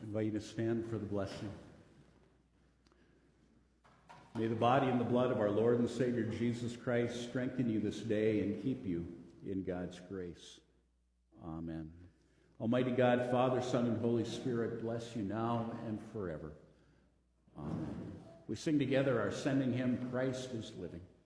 invite you to stand for the blessing. May the body and the blood of our Lord and Savior Jesus Christ strengthen you this day and keep you in God's grace. Amen. Almighty God, Father, Son, and Holy Spirit, bless you now and forever. Amen. We sing together our sending hymn, Christ is Living.